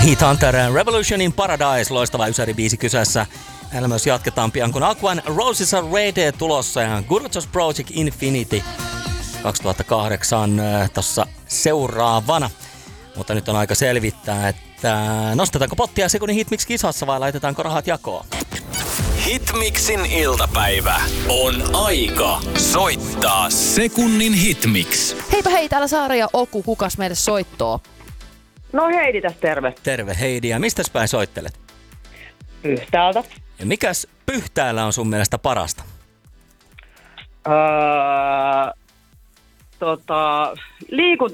Heathunter, Revolution in Paradise, loistava ysäribiisi kyseessä. Näillä myös jatketaan pian, kun Aquan Roses are Red tulossa ja Gurchos Project Infinity 2008 tossa seuraavana. Mutta nyt on aika selvittää, että nostetaanko pottia sekunnin Hitmix-kisassa vai laitetaanko rahat jakoon? Hitmixin iltapäivä on aika soittaa sekunnin Hitmix. Heipä hei, täällä Saara ja Oku, kukas meille soittoo? No Heidi tässä terve. Terve Heidi, ja mistäs päin soittelet? Pyhtäältä. Ja mikäs Pyhtäällä on sun mielestä parasta? Liikunta